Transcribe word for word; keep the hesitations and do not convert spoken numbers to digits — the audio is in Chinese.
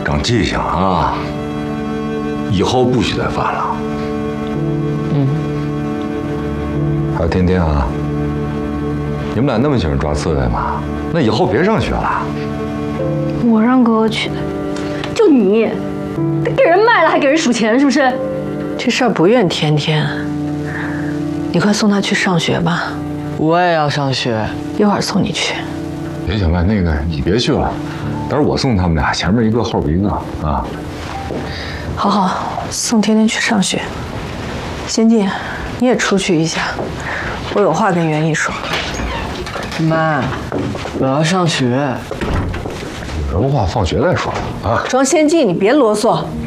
长记性啊，以后不许再犯了。嗯。还有天天啊，你们俩那么喜欢抓刺猬吗？那以后别上学了。 我让哥哥去的，就你，给人卖了还给人数钱，是不是？ 这事儿不怨天天，你快送他去上学吧。 我也要上学， 一会儿送你去。 别行了，那个你别去了，待会儿我送他们俩，前面一个后边一个啊。 好好，送天天去上学。仙静，你也出去一下，我有话跟袁毅说。 妈，我要上学。 有什么话放学再说啊。 庄仙静，你别啰嗦。